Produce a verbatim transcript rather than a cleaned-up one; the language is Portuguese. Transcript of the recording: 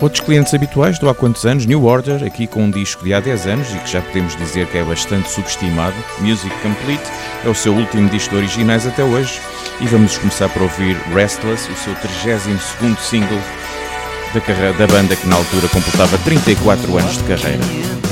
Outros clientes habituais do há quantos anos, New Order, aqui com um disco de há dez anos e que já podemos dizer que é bastante subestimado, Music Complete, é o seu último disco de originais até hoje e vamos começar por ouvir Restless, o seu trigésimo segundo single da, carreira, da banda que na altura completava trinta e quatro anos de carreira.